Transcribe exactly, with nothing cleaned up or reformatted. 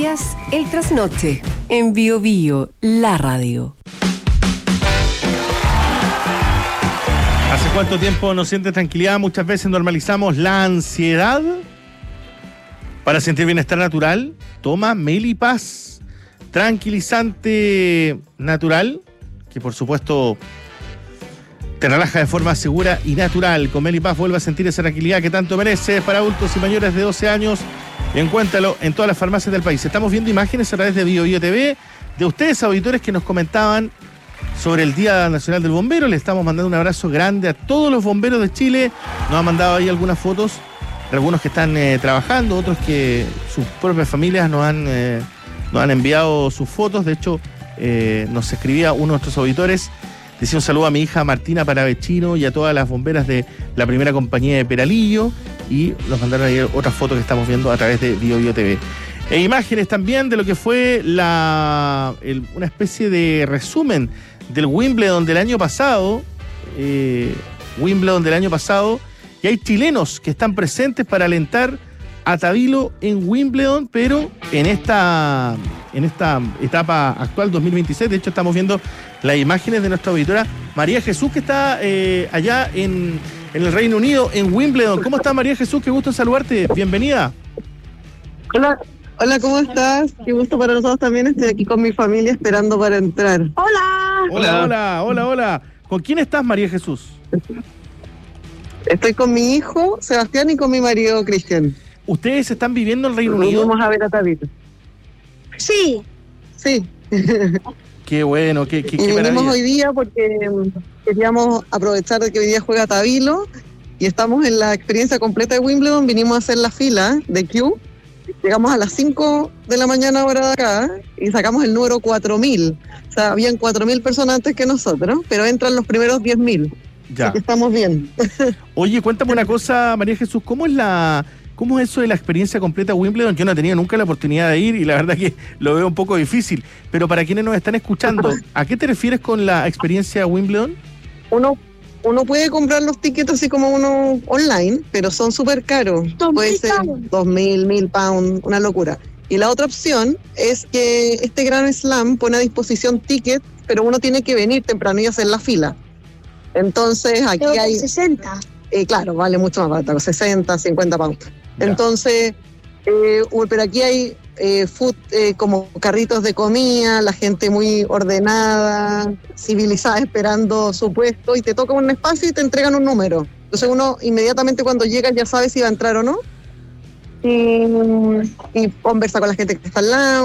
Escuchas El Trasnoche en Bio Bio, la radio. ¿Hace cuánto tiempo no sientes tranquilidad? Muchas veces normalizamos la ansiedad. Para sentir bienestar natural, toma Melipaz, tranquilizante natural, que por supuesto te relaja de forma segura y natural. Con Melipaz vuelve a sentir esa tranquilidad que tanto mereces. Para adultos y mayores de doce años, encuéntralo en todas las farmacias del país. Estamos viendo imágenes a través de Bio Bio T V de ustedes, auditores, que nos comentaban sobre el Día Nacional del Bombero. Le estamos mandando un abrazo grande a todos los bomberos de Chile. Nos han mandado ahí algunas fotos, algunos que están eh, trabajando, otros que sus propias familias nos han, eh, nos han enviado sus fotos. De hecho, eh, nos escribía uno de nuestros auditores, decía un saludo a mi hija Martina Paravechino y a todas las bomberas de la primera compañía de Peralillo, y nos mandaron ahí otras fotos que estamos viendo a través de Bio Bio T V. E imágenes también de lo que fue la el, una especie de resumen del Wimbledon del año pasado, eh, Wimbledon del año pasado, y hay chilenos que están presentes para alentar a Tabilo en Wimbledon, pero en esta, en esta etapa actual dos mil veintiséis. De hecho, estamos viendo las imágenes de nuestra auditora María Jesús, que está eh, allá en, en el Reino Unido, en Wimbledon. ¿Cómo está, María Jesús? Qué gusto en saludarte. Bienvenida. Hola. Hola, ¿cómo estás? Qué gusto para nosotros también. Estoy aquí con mi familia esperando para entrar. Hola. Hola, hola, hola, hola. ¿Con quién estás, María Jesús? Estoy con mi hijo, Sebastián, y con mi marido, Cristian. ¿Ustedes están viviendo en el Reino Unido? Vamos a ver a Tabito. Sí. Sí. Qué bueno, qué, qué, y qué vinimos maravilla. hoy día porque queríamos aprovechar de que hoy día juega Tabilo y estamos en la experiencia completa de Wimbledon. Vinimos a hacer la fila de Q. Llegamos a las cinco de la mañana hora de acá y sacamos el número cuatro mil. O sea, habían cuatro mil personas antes que nosotros, pero entran los primeros diez mil. Ya. Así que estamos bien. Oye, cuéntame una cosa, María Jesús, ¿cómo es la cómo es eso de la experiencia completa Wimbledon? Yo no he tenido nunca la oportunidad de ir y la verdad que lo veo un poco difícil. Pero para quienes nos están escuchando, ¿a qué te refieres con la experiencia Wimbledon? Uno Uno puede comprar los tickets así como uno online, pero son súper caros. Puede ser dos mil, mil pounds, una locura. Y la otra opción es que este Grand Slam pone a disposición tickets, pero uno tiene que venir temprano y hacer la fila. Entonces aquí Pero hay... sesenta. Eh, claro, vale mucho más barato, sesenta, cincuenta pounds. Ya. Entonces, eh, pero aquí hay eh, food, eh, como carritos de comida, la gente muy ordenada, civilizada, esperando su puesto, y te toca un espacio y te entregan un número. Entonces uno inmediatamente cuando llega ya sabe si va a entrar o no, y, y conversa con la gente que está al lado.